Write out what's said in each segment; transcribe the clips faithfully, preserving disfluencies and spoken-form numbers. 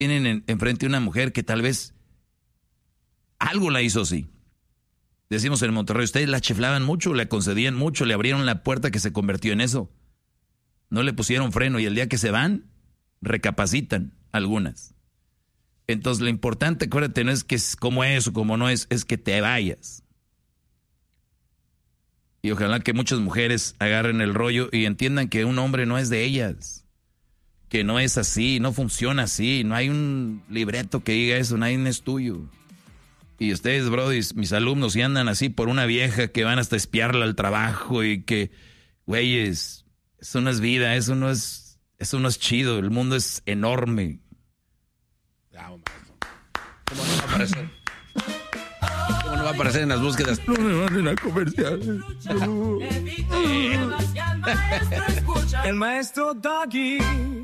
tienen en, enfrente una mujer que tal vez algo la hizo así. Decimos en Monterrey, ustedes la chiflaban mucho, le concedían mucho, le abrieron la puerta que se convirtió en eso. No le pusieron freno y el día que se van, recapacitan algunas. Entonces lo importante, acuérdate, no es que es como es o como no es, es que te vayas. Y ojalá que muchas mujeres agarren el rollo y entiendan que un hombre no es de ellas. Que no es así, no funciona así. No hay un libreto que diga eso, nadie es tuyo. Y ustedes, brodis, mis alumnos, y andan así por una vieja que van hasta espiarla al trabajo y que, güeyes, eso no es vida, eso no es, eso no es chido, el mundo es enorme. ¿Cómo no va a aparecer? ¿Cómo no va a aparecer en las búsquedas? No me manden a comerciales. No. El maestro Doggy.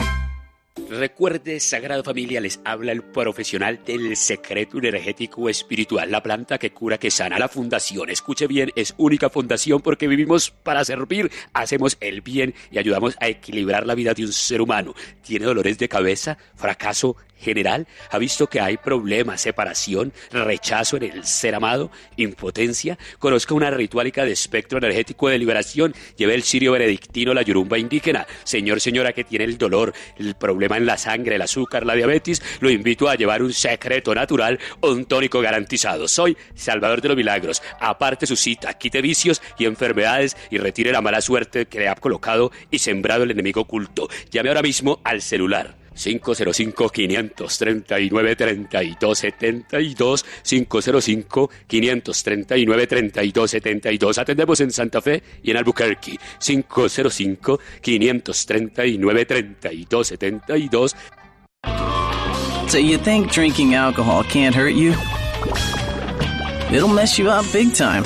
Recuerde, Sagrada Familia, les habla el profesional del secreto energético espiritual, la planta que cura, que sana, la fundación. Escuche bien, es única fundación porque vivimos para servir, hacemos el bien y ayudamos a equilibrar la vida de un ser humano. ¿Tiene dolores de cabeza, fracaso general? ¿Ha visto que hay problemas, separación, rechazo en el ser amado, impotencia? Conozca una ritualica de espectro energético de liberación. Lleve el cirio benedictino, la yurumba indígena. Señor, señora, que tiene el dolor, el problema en la sangre, el azúcar, la diabetes, lo invito a llevar un secreto natural, un tónico garantizado. Soy Salvador de los Milagros. Aparte su cita, quite vicios y enfermedades y retire la mala suerte que le ha colocado y sembrado el enemigo oculto. Llame ahora mismo al celular cinco cero cinco, cinco tres nueve, tres dos siete dos, cinco cero cinco, cinco tres nueve, tres dos siete dos. Atendemos en Santa Fe y en Albuquerque. cinco cero cinco, cinco tres nueve, tres dos siete dos. So you think drinking alcohol can't hurt you? It'll mess you up big time.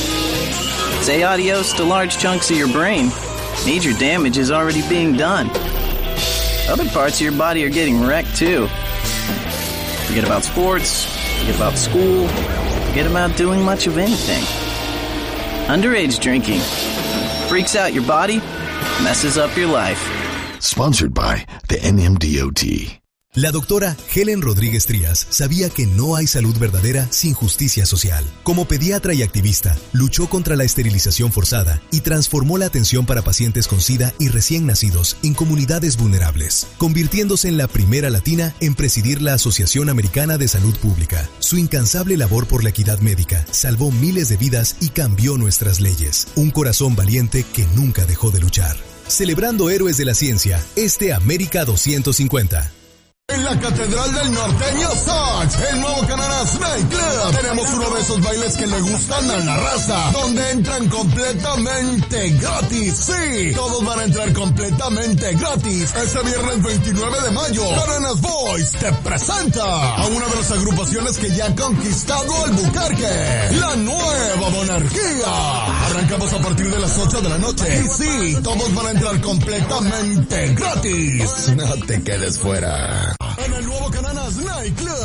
Say adios to large chunks of your brain. Major damage is already being done. Other parts of your body are getting wrecked too. Forget about sports, forget about school, forget about doing much of anything. Underage drinking freaks out your body, messes up your life. Sponsored by the N M D O T. La doctora Helen Rodríguez Trías sabía que no hay salud verdadera sin justicia social. Como pediatra y activista, luchó contra la esterilización forzada y transformó la atención para pacientes con SIDA y recién nacidos en comunidades vulnerables, convirtiéndose en la primera latina en presidir la Asociación Americana de Salud Pública. Su incansable labor por la equidad médica salvó miles de vidas y cambió nuestras leyes. Un corazón valiente que nunca dejó de luchar. Celebrando héroes de la ciencia, este América doscientos cincuenta. En la Catedral del Norteño Sox, el nuevo Cananas Nightclub, tenemos uno de esos bailes que le gustan a la raza, donde entran completamente gratis. Sí, todos van a entrar completamente gratis. Este viernes veintinueve de mayo, Cananas Boys te presenta a una de las agrupaciones que ya ha conquistado Albuquerque, la Nueva Monarquía. Arrancamos a partir de las ocho de la noche. Y sí, todos van a entrar completamente gratis. No te quedes fuera. En el nuevo Cananas Nightclub.